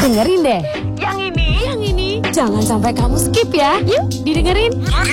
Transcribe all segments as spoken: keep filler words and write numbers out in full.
Dengerin deh. Yang ini, yang ini. Jangan sampai kamu skip ya. Yuk, didengerin.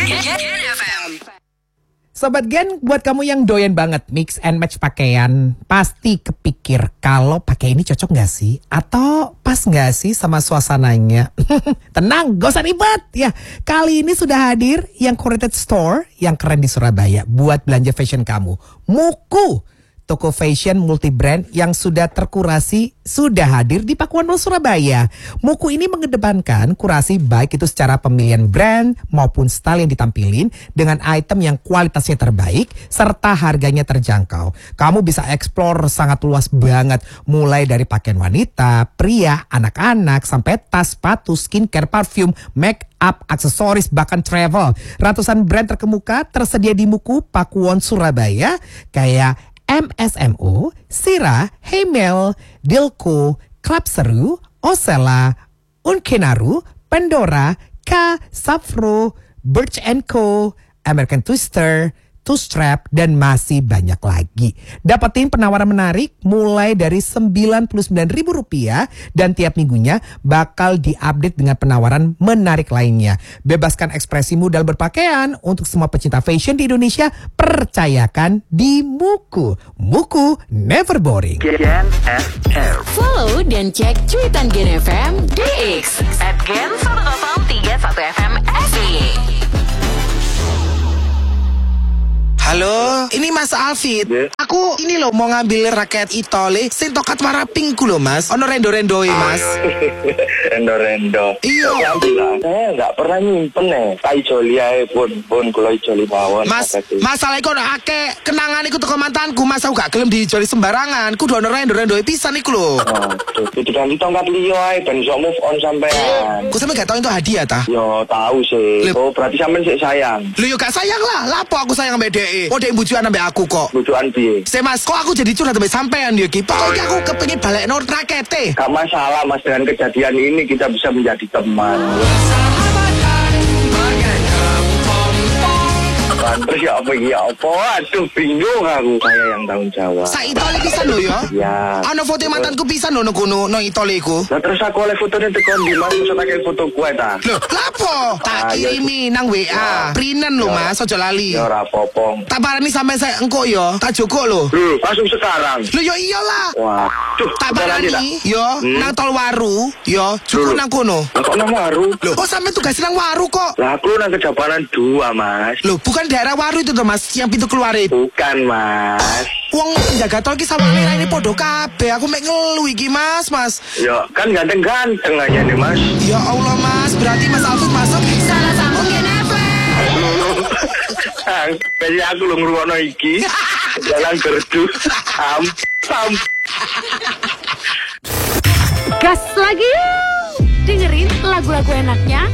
Sobat Gen, buat kamu yang doyan banget mix and match pakaian, pasti kepikir kalau pakai ini cocok gak sih? Atau pas gak sih sama suasananya? Tenang, gak usah ribet ya. Kali ini sudah hadir yang curated store yang keren di Surabaya buat belanja fashion kamu. Muku, toko fashion multi-brand yang sudah terkurasi, sudah hadir di Pakuan Mall Surabaya. Muku ini mengedepankan kurasi baik itu secara pemilihan brand maupun style yang ditampilin dengan item yang kualitasnya terbaik serta harganya terjangkau. Kamu bisa explore sangat luas banget, mulai dari pakaian wanita, pria, anak-anak, sampai tas, sepatu, skincare, parfum, make up, aksesoris, bahkan travel. Ratusan brand terkemuka tersedia di Muku Pakuwon Surabaya kayak M S M O, Sira, Heimel, Dilko, Club Seru, Osella, Unkenaru, Pandora, K, Safro, Birch and Co, American Twister, Two Strap, dan masih banyak lagi. Dapetin penawaran menarik mulai dari sembilan puluh sembilan ribu rupiah dan tiap minggunya bakal diupdate dengan penawaran menarik lainnya. Bebaskan ekspresimu dalam berpakaian. Untuk semua pecinta fashion di Indonesia, percayakan di Muku. Muku never boring. Gen F M. Follow dan cek cuitan Gen F M D X at Gen seratus tiga puluh satu F M S Y. Halo, ini Mas Alfit. Yeah. Aku ini loh mau ngambil raket Itole sing tokat warna pink ku loh Mas. Ono rendo-rendoi Mas. Rendo-rendo. Iya. Saya bilang, saya nggak pernah nyimpen nih. Tai joli ae pun pun kalau joli mawon. Mas, masalah iku ono akeh kenangan iku teko mantanku. Mas aku gak gelem dijoli sembarangan. Kudu ono rendo-rendoi pisan iku lho. Oh, itu ganti tongkat liyo ae ben iso move on sampean. Ku sampe gak tau itu hadiah ta? Yo tahu sih. Lep. Oh berarti sampean sik sayang. Lho yo gak sayang lah. Lapo aku sayang mbek dhek. Oh dhek bujukan ambek aku kok. Bujukan piye? Se Mas, kok aku jadi curhat ambek sampean yo iki. Pokoke aku kepengin balekno rakete. Gak masalah Mas, dengan kejadian ini kita bisa menjadi teman. Terus ya apa ya apa? Aduh bingung aku. Saya yang tanggung jawab. Sa Itole pisan lho yo. Ya. Ono foto mantanku pisan lho kono no Itole iku. Nah terus aku oleh fotonya tekon di mana? Bisa pakai foto kue ta? Loh, lapo? Tak Ah, iya. kirimi nang W A. Ya. Prinen lho Ya. Mas, aja lali. Ya ora apa-apa. Tak parani sampe saya engko yo, tak joko lho. Loh, langsung sekarang. Lho yo iyalah. Wah, tuh Tak udah lanjut, parani tak? yo Hmm? nang tol Waru, yo cukup Loh. nang kono. Lah kok nang Waru? Loh, oh sampe tugas nang Waru kok. Lah aku nang Kejapanan dua, Mas. Loh, bukan daerah Waru itu tuh Mas, yang pintu keluar itu. Bukan, Mas. Wong jaga tol ki sama Mira ini podo kabeh. Aku mek ngelu iki Mas, Mas. Ya, kan ganteng-ganteng aja nih, Mas. Ya Allah Mas, berarti Mas Alfit masuk salah sambung Gen F M. Kayaknya aku lu ngeruwono iki. Jalan gerdu. Sam, sam. Gas lagi yuk. Dengerin lagu-lagu enaknya